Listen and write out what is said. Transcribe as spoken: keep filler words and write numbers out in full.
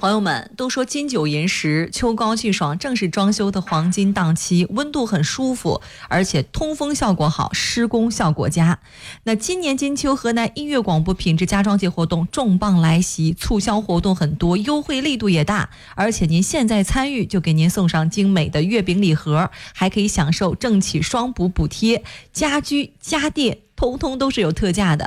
朋友们都说金九银十，秋高气爽正是装修的黄金档期，温度很舒服，而且通风效果好，施工效果佳。那今年金秋河南音乐广播品质家装节活动重磅来袭，促销活动很多，优惠力度也大，而且您现在参与就给您送上精美的月饼礼盒，还可以享受政企双补补贴，家居家电通通都是有特价的。